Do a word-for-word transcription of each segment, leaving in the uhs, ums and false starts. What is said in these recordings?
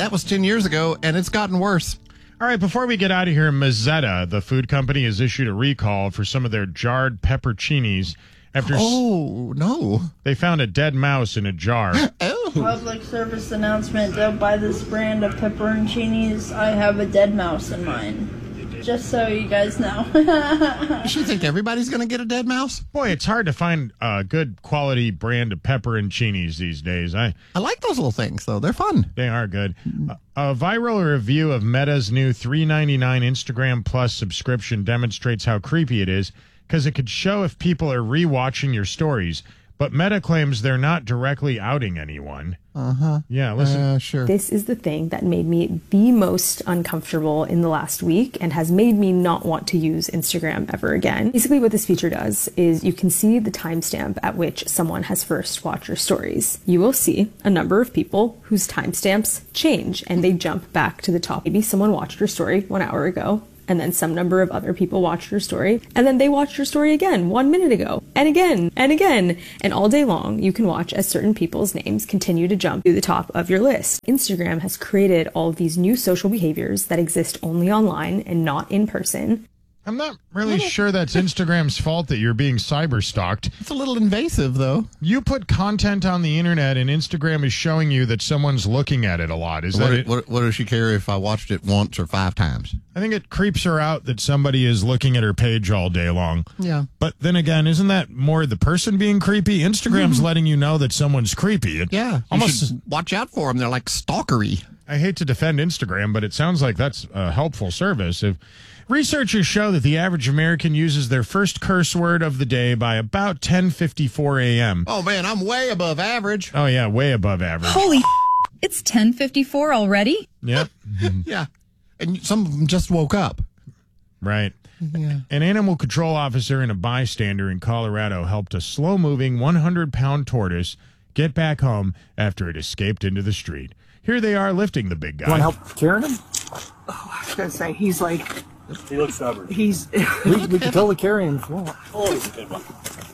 that was ten years ago, and it's gotten worse. All right, before we get out of here, Mazzetta, the food company, has issued a recall for some of their jarred pepperoncinis after oh, no. they found a dead mouse in a jar. Oh. Public service announcement. Don't buy this brand of pepperoncinis. I have a dead mouse in mine. Just so you guys know. You should think everybody's going to get a dead mouse? Boy, it's hard to find a good quality brand of pepperoncinis these days. I I like those little things, though. They're fun. They are good. A, a viral review of Meta's new three ninety-nine Instagram Plus subscription demonstrates how creepy it is because it could show if people are rewatching your stories. But Meta claims they're not directly outing anyone. Uh-huh. Yeah, listen. Uh, sure. This is the thing that made me the most uncomfortable in the last week and has made me not want to use Instagram ever again. Basically what this feature does is you can see the timestamp at which someone has first watched your stories. You will see a number of people whose timestamps change and they jump back to the top. Maybe someone watched your story one hour ago, and then some number of other people watched your story, and then they watched your story again one minute ago, and again, and again. And all day long, you can watch as certain people's names continue to jump to the top of your list. Instagram has created all of these new social behaviors that exist only online and not in person. I'm not really sure that's Instagram's fault that you're being cyber stalked. It's a little invasive, though. You put content on the internet and Instagram is showing you that someone's looking at it a lot. Is what, that it? What, what does she care if I watched it once or five times? I think it creeps her out that somebody is looking at her page all day long. Yeah. But then again, isn't that more the person being creepy? Instagram's Mm-hmm. letting you know that someone's creepy. It Yeah. Almost. You should watch out for them. They're like stalkery. I hate to defend Instagram, but it sounds like that's a helpful service. If researchers show that the average American uses their first curse word of the day by about ten fifty-four a.m. Oh, man, I'm way above average. Oh, yeah, way above average. Holy it's ten fifty-four already? Yep. Yeah. And some of them just woke up. Right. Yeah. An animal control officer and a bystander in Colorado helped a slow-moving one hundred pound tortoise get back home after it escaped into the street. Here they are lifting the big guy. You want help carrying him? Oh, I was gonna say he's like He looks stubborn. he's. we, we can totally carry him if you want. Oh, he's a good one.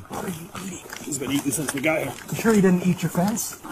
He's been eating since we got here. You sure he didn't eat your fence?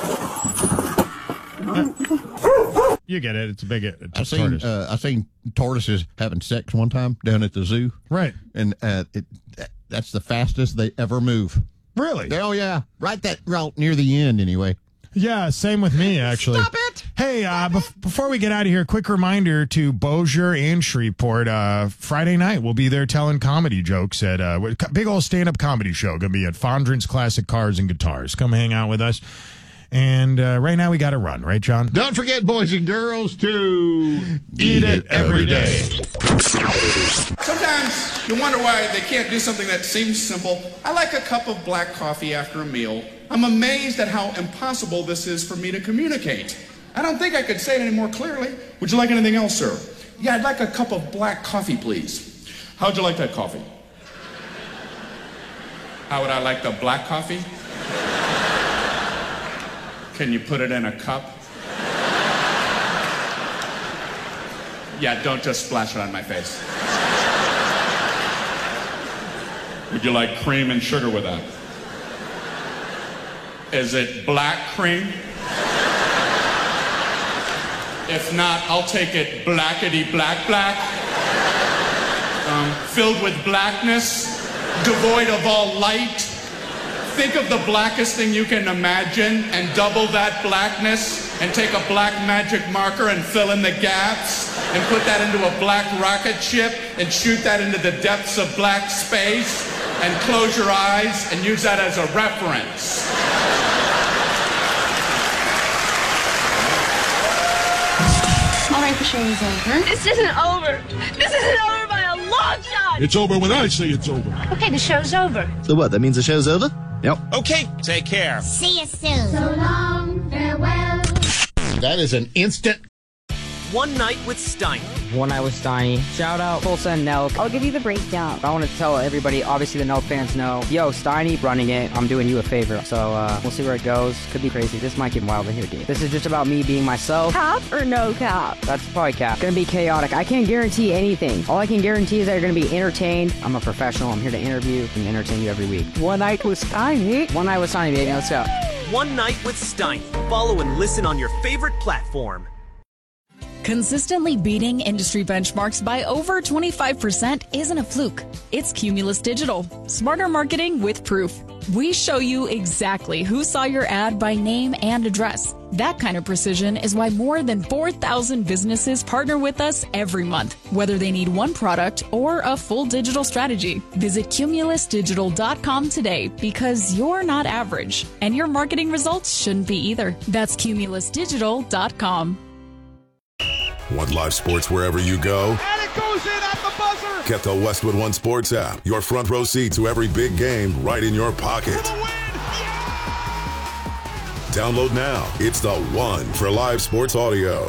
You get it. It's a big it's a I seen tortoise. uh, I seen tortoises having sex one time down at the zoo. Right. And uh, it that's the fastest they ever move. Really? Oh yeah, right that route near the end anyway. Yeah, same with me, actually. Stop it! Hey, uh, bef- before we get out of here, quick reminder to Bossier and Shreveport. Uh, Friday night, we'll be there telling comedy jokes at a uh, big old stand-up comedy show. Going to be at Fondren's Classic Cars and Guitars. Come hang out with us. And uh, right now, we got to run. Right, John? Don't forget, boys and girls, to Eat it every day. Sometimes you wonder why they can't do something that seems simple. I like a cup of black coffee after a meal. I'm amazed at how impossible this is for me to communicate. I don't think I could say it any more clearly. Would you like anything else, sir? Yeah, I'd like a cup of black coffee, please. How'd you like that coffee? How would I like the black coffee? Can you put it in a cup? Yeah, don't just splash it on my face. Would you like cream and sugar with that? Is it black cream? If not, I'll take it blackety black black. Um, filled with blackness, devoid of all light. Think of the blackest thing you can imagine and double that blackness and take a black magic marker and fill in the gaps and put that into a black rocket ship and shoot that into the depths of black space and close your eyes and use that as a reference. All right, the show is over. This isn't over. This isn't over by a long shot. It's over when I say it's over. Okay, the show's over. So what, that means the show's over? Yep. Okay, take care. See you soon. So long, farewell. That is an instant. One Night with Steiny. One Night with Steiny. Shout out Tulsa and Nelk. I'll give you the breakdown. I want to tell everybody, obviously the Nelk fans know, yo, Steiny running it, I'm doing you a favor. So uh, we'll see where it goes. Could be crazy. This might get wild in here, dude. This is just about me being myself. Cap or no cap? That's probably cap. Gonna be chaotic. I can't guarantee anything. All I can guarantee is that you're gonna be entertained. I'm a professional. I'm here to interview and entertain you every week. One Night with Steiny. One Night with Steiny, baby. Let's go. One Night with Steiny. Follow and listen on your favorite platform. Consistently beating industry benchmarks by over twenty-five percent isn't a fluke. It's Cumulus Digital. Smarter marketing with proof. We show you exactly who saw your ad by name and address. That kind of precision is why more than four thousand businesses partner with us every month, whether they need one product or a full digital strategy. Visit cumulus digital dot com today because you're not average, and your marketing results shouldn't be either. That's cumulus digital dot com. Want live sports wherever you go? And it goes in at the buzzer! Get the Westwood One Sports app. Your front row seat to every big game right in your pocket. For the win! Yeah! Download now. It's the one for live sports audio.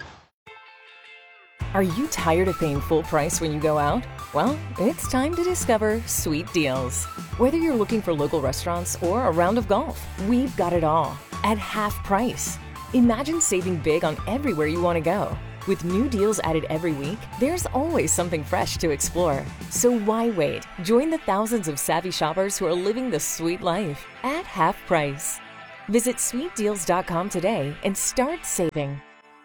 Are you tired of paying full price when you go out? Well, it's time to discover Sweet Deals. Whether you're looking for local restaurants or a round of golf, we've got it all at half price. Imagine saving big on everywhere you want to go. With new deals added every week, there's always something fresh to explore. So why wait? Join the thousands of savvy shoppers who are living the sweet life at half price. Visit sweet deals dot com today and start saving.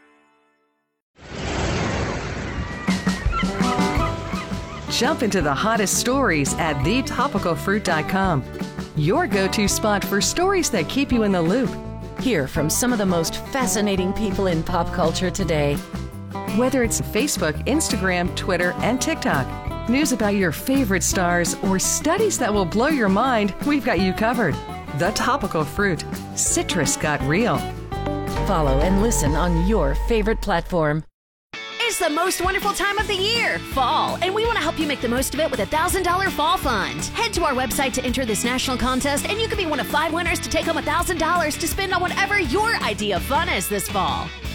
Jump into the hottest stories at the topical fruit dot com. Your go-to spot for stories that keep you in the loop. Hear from some of the most fascinating people in pop culture today. Whether it's Facebook, Instagram, Twitter, and TikTok, news about your favorite stars, or studies that will blow your mind, we've got you covered. The Topical Fruit. Citrus got real. Follow and listen on your favorite platform. It's the most wonderful time of the year, fall, and we want to help you make the most of it with a one thousand dollars Fall Fund. Head to our website to enter this national contest, and you could be one of five winners to take home one thousand dollars to spend on whatever your idea of fun is this fall.